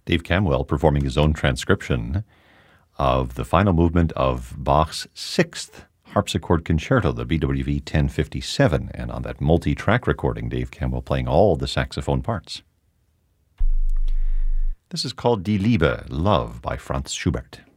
Dave Camwell performing his own transcription of the final movement of Bach's Sixth Harpsichord Concerto, the BWV 1057, and on that multi-track recording, Dave Camwell playing all the saxophone parts. This is called Die Liebe, Love, by Franz Schubert.